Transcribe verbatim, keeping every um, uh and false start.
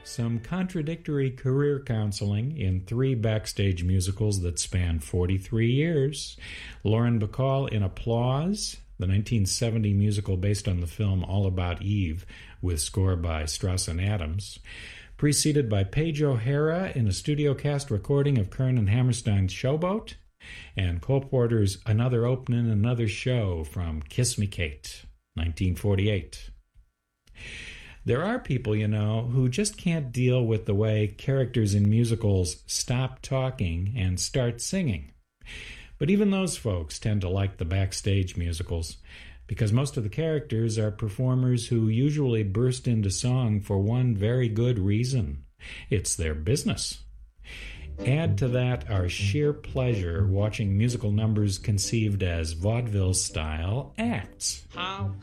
Some contradictory career counseling in three backstage musicals that span forty-three years. Lauren Bacall in Applause, the nineteen seventy musical based on the film All About Eve, with score by Strauss and Adams. Preceded by Paige O'Hara in a studio cast recording of Kern and Hammerstein's Showboat. And Cole Porter's Another Opening, Another Show from Kiss Me Kate, nineteen forty-eight. There are people, you know, who just can't deal with the way characters in musicals stop talking and start singing. But even those folks tend to like the backstage musicals, because most of the characters are performers who usually burst into song for one very good reason. It's their business. Add to that our sheer pleasure watching musical numbers conceived as vaudeville-style acts. How